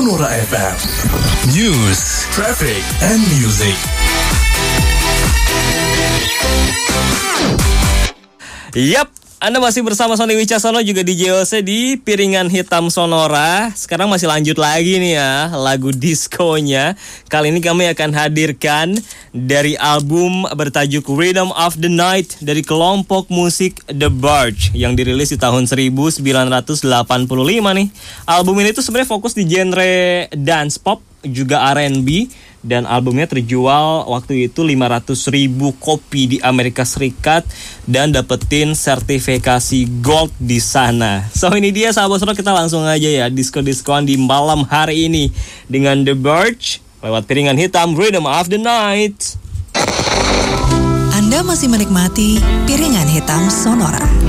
Sonora FM. News, traffic, and music. Yap, Anda masih bersama Sony Wicaksono juga di JOC di Piringan Hitam Sonora. Sekarang masih lanjut lagi nih ya, lagu diskonya. Kali ini kami akan hadirkan dari album bertajuk Rhythm of the Night dari kelompok musik The Barge yang dirilis di tahun 1985 nih. Album ini tuh sebenarnya fokus di genre dance pop juga R&B, dan albumnya terjual waktu itu 500.000 kopi di Amerika Serikat dan dapetin sertifikasi gold di sana. So ini dia sahabat Sonora, kita langsung aja ya disko-diskoan di malam hari ini dengan The Barge lewat Piringan Hitam Rhythm of the Night. Anda masih menikmati Piringan Hitam Sonora.